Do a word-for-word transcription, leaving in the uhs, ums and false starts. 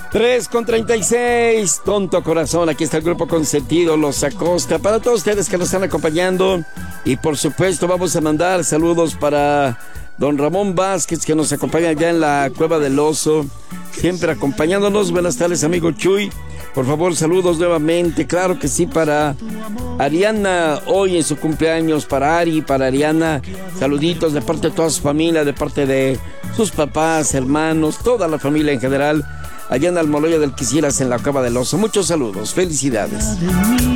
tres con treinta y seis, tonto corazón, aquí está el grupo Consentido, Los Acosta, para todos ustedes que nos están acompañando, y por supuesto vamos a mandar saludos para don Ramón Vázquez, que nos acompaña ya en la Cueva del Oso, siempre acompañándonos. Buenas tardes, amigo Chuy, por favor, saludos nuevamente, claro que sí, para Ariana, hoy en su cumpleaños, para Ari, para Ariana, saluditos de parte de toda su familia, de parte de sus papás, hermanos, toda la familia en general, allá en Almoloya del Quisieras, en la Cueva del Oso. Muchos saludos, felicidades.